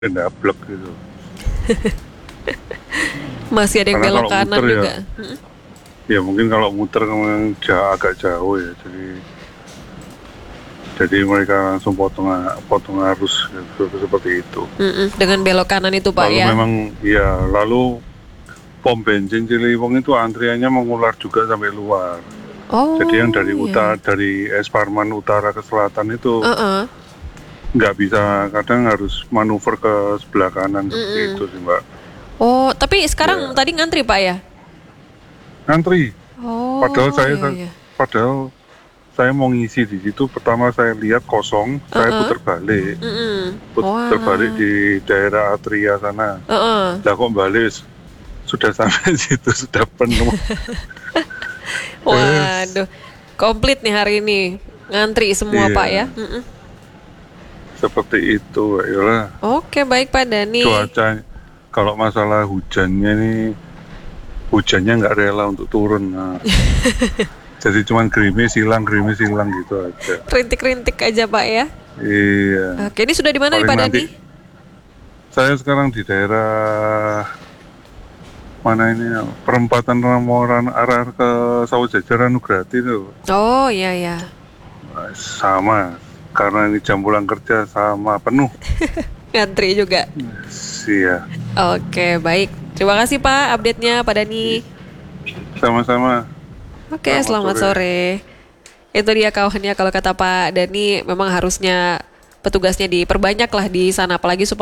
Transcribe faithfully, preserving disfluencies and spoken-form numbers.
Ndablek gitu. Masih ada yang Karena belok kalau kanan muter ya, juga. Mm. ya mungkin kalau muter memang ja- agak jauh ya, jadi jadi mereka langsung potong potong arus gitu, seperti itu. Mm-mm, dengan belok kanan itu Pak Lalu ya. memang ya lalu pom bensin Ciliwung itu antriannya mengular juga sampai luar. Jadi yang dari Oh utara, ya. dari Es Parman utara ke selatan itu Uh-uh. nggak bisa, kadang harus manuver ke sebelah kanan seperti itu Mm-mm. sih Mbak. Oh, tapi sekarang Ya, tadi ngantri Pak ya? ngantri. Padahal Oh saya, ya ya. padahal saya mau ngisi di situ. Pertama saya lihat kosong, saya Uh-uh. putar balik, Mm-mm. putar balik Wah. di daerah Atria sana. Uh-uh. Lah kok balik sudah sampai situ sudah penuh. Yes. Waduh. Komplit nih hari ini. Ngantri semua Pak ya. Iya, Mm-mm. seperti itu. Yalah, Oke, baik Pak Dani. cuaca kalau masalah hujannya nih, hujannya nggak rela untuk turun. Nah, jadi cuman gerimis hilang, gerimis hilang gitu aja. Rintik-rintik aja Pak ya. Iya. Oke, ini sudah di mana nih Paling Pak nanti Dani? saya sekarang di daerah mana ini ya, perempatan Ramoran arah ke Sawah Jajaran Nugrati itu. Oh iya ya. Sama, karena ini jam pulang kerja sama penuh. Ngantri juga. Iya, Oke, baik. Terima kasih Pak update-nya Pak Dani. sama-sama. Oke, Selamat selamat sore. Itu dia kawannya, kalau kata Pak Dani memang harusnya petugasnya diperbanyak lah di sana, apalagi supaya